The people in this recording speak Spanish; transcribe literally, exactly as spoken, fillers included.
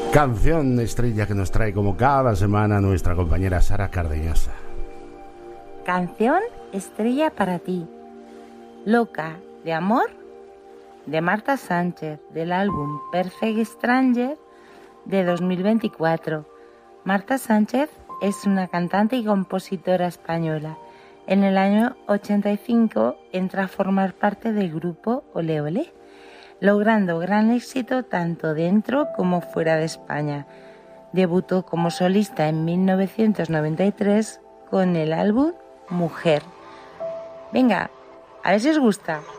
Canción estrella que nos trae como cada semana nuestra compañera Sara Cardeñosa. Canción estrella para ti. Loca de amor, de Marta Sánchez, del álbum Perfect Stranger de dos mil veinticuatro. Marta Sánchez es una cantante y compositora española. En el año ochenta y cinco entra a formar parte del grupo Olé Olé, logrando gran éxito tanto dentro como fuera de España. Debutó como solista en mil novecientos noventa y tres con el álbum Mujer. Venga, a ver si os gusta.